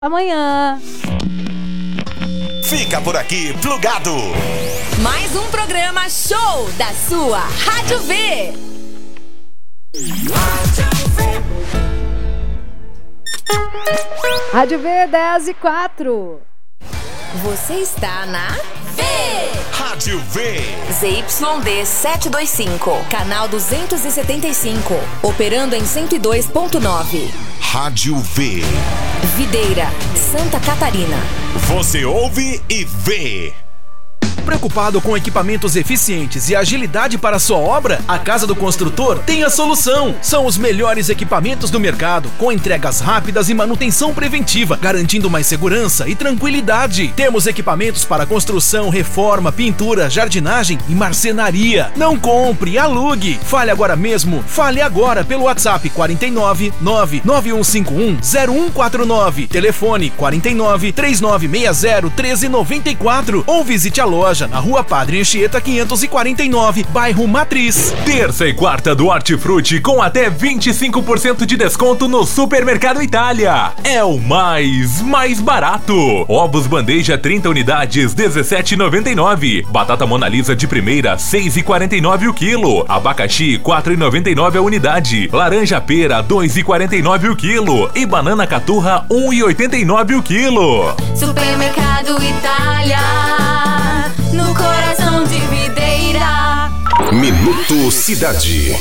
amanhã. Fica por aqui, plugado. Mais um programa show da sua Rádio V. Rádio V 10:04. Você está na V. Rádio V. ZYD 725, canal 275, operando em 102.9. Rádio V. Videira, Santa Catarina. Você ouve e vê. Preocupado com equipamentos eficientes e agilidade para sua obra? A Casa do Construtor tem a solução. São os melhores equipamentos do mercado, com entregas rápidas e manutenção preventiva, garantindo mais segurança e tranquilidade. Temos equipamentos para construção, reforma, pintura, jardinagem e marcenaria. Não compre, alugue. Fale agora mesmo. Fale agora pelo WhatsApp 49 99151 0149. Telefone 49 3960 1394 ou visite a loja na Rua Padre Anchieta 549, bairro Matriz. Terça e quarta do Hortifruti com até 25% de desconto no Supermercado Itália. É o mais barato. Ovos bandeja 30 unidades, 17,99. Batata Mona Lisa de primeira, 6,49 o quilo. Abacaxi, 4,99 a unidade. Laranja pera, 2,49 o quilo. E banana caturra, 1,89 o quilo. Supermercado Itália, no coração de Videira. Minuto Cidade.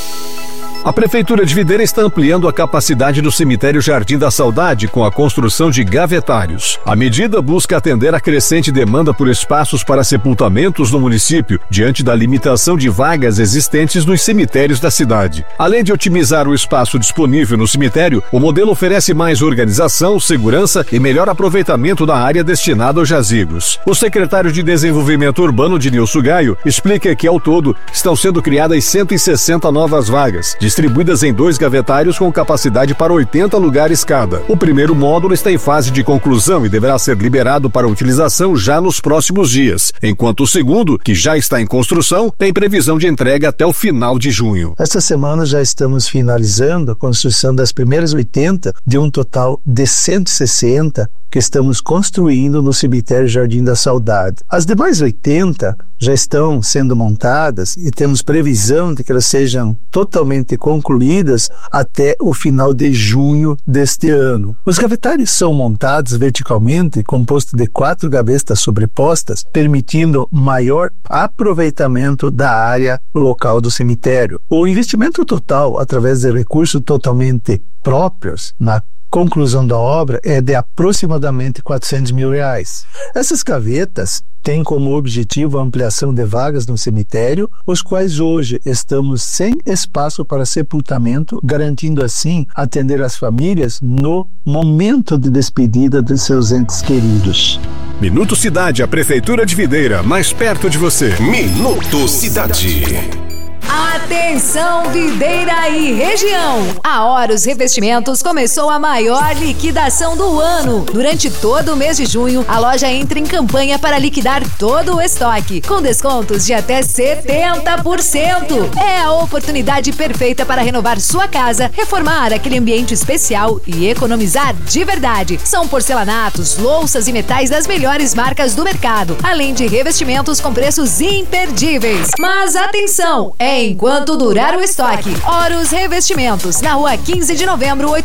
A Prefeitura de Videira está ampliando a capacidade do cemitério Jardim da Saudade com a construção de gavetários. A medida busca atender a crescente demanda por espaços para sepultamentos no município, diante da limitação de vagas existentes nos cemitérios da cidade. Além de otimizar o espaço disponível no cemitério, o modelo oferece mais organização, segurança e melhor aproveitamento da área destinada aos jazigos. O secretário de Desenvolvimento Urbano, Dinilson Gaio, explica que, ao todo, estão sendo criadas 160 novas vagas, distribuídas em 2 gavetários com capacidade para 80 lugares cada. O primeiro módulo está em fase de conclusão e deverá ser liberado para utilização já nos próximos dias, enquanto o segundo, que já está em construção, tem previsão de entrega até o final de junho. Esta semana já estamos finalizando a construção das primeiras 80 de um total de 160 que estamos construindo no cemitério Jardim da Saudade. As demais 80 já estão sendo montadas e temos previsão de que elas sejam totalmente concluídas até o final de junho deste ano. Os gavetários são montados verticalmente, composto de 4 gavetas sobrepostas, permitindo maior aproveitamento da área local do cemitério. O investimento total, através de recursos totalmente próprios na conclusão da obra, é de aproximadamente R$400 mil. Essas gavetas têm como objetivo a ampliação de vagas no cemitério, os quais hoje estamos sem espaço para sepultamento, garantindo assim atender as famílias no momento de despedida de seus entes queridos. Minuto Cidade, a Prefeitura de Videira, mais perto de você. Minuto Cidade. Atenção, Videira e região! A Horus Revestimentos começou a maior liquidação do ano. Durante todo o mês de junho, a loja entra em campanha para liquidar todo o estoque, com descontos de até 70%. É a oportunidade perfeita para renovar sua casa, reformar aquele ambiente especial e economizar de verdade. São porcelanatos, louças e metais das melhores marcas do mercado, além de revestimentos com preços imperdíveis. Mas atenção, enquanto durar o estoque. Horus Revestimentos, na rua 15 de novembro,